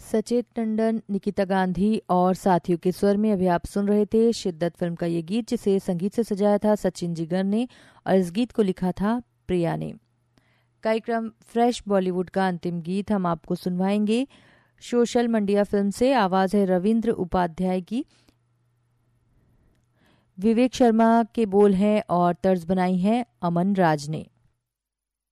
सचेत टंडन, निकिता गांधी और साथियों के स्वर में अभी आप सुन रहे थे शिद्दत फिल्म का ये गीत, जिसे संगीत से सजाया था सचिन जिगर ने और इस गीत को लिखा था प्रिया ने। कार्यक्रम फ्रेश बॉलीवुड का अंतिम गीत हम आपको सुनवाएंगे सोशल मंडिया फिल्म से। आवाज है रविंद्र उपाध्याय की, विवेक शर्मा के बोल हैं और तर्ज बनाई है अमन राज ने।